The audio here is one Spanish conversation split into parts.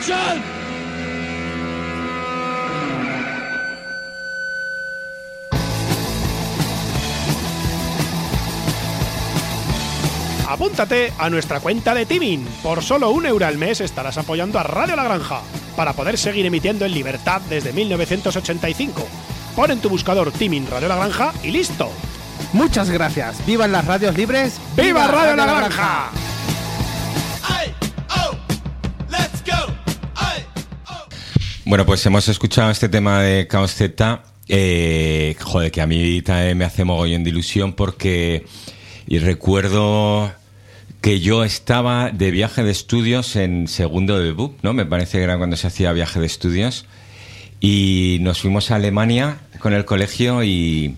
¡Action! Apúntate a nuestra cuenta de Timin. Por solo €1 al mes estarás apoyando a Radio La Granja para poder seguir emitiendo en libertad desde 1985. Pon en tu buscador Timin Radio La Granja y listo. Muchas gracias. ¡Vivan las radios libres! ¡Viva Radio La Granja! Bueno, pues hemos escuchado este tema de Chaos Z. Joder, que a mí también me hace mogollón de ilusión porque... Y recuerdo que yo estaba de viaje de estudios en segundo de BUP, ¿no? Me parece que era cuando se hacía viaje de estudios. Y nos fuimos a Alemania con el colegio y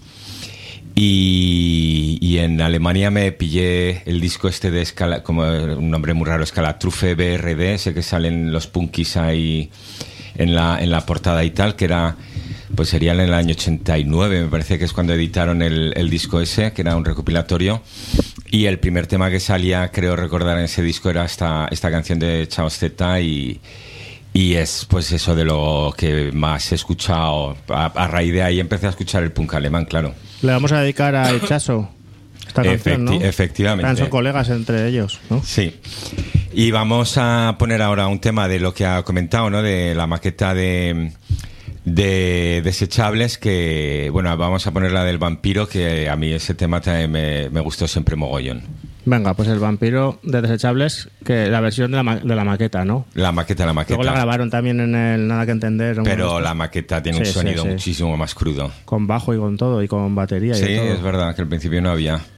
en Alemania me pillé el disco este de Escala, como un nombre muy raro, Escalatrufe BRD, ese que salen los punkis ahí en la portada y tal, que era... Pues sería en el año 89, me parece que es cuando editaron el disco ese, que era un recopilatorio. Y el primer tema que salía, creo recordar, en ese disco era esta canción de Chaos Z y es pues eso de lo que más he escuchado. A raíz de ahí empecé a escuchar el punk alemán, claro. Le vamos a dedicar a Echazo esta canción, ¿no? Efectivamente. Son colegas entre ellos, ¿no? Sí. Y vamos a poner ahora un tema de lo que ha comentado, ¿no? De la maqueta de Desechables, que bueno, vamos a poner la del vampiro, que a mí ese tema también me gustó siempre mogollón. Venga, pues el vampiro de Desechables, que la versión de la maqueta, ¿no? La maqueta. Luego la grabaron también en el Nada que Entender. Pero la maqueta tiene un sonido muchísimo más crudo. Con bajo y con todo, y con batería y sí, todo. Es verdad que al principio no había.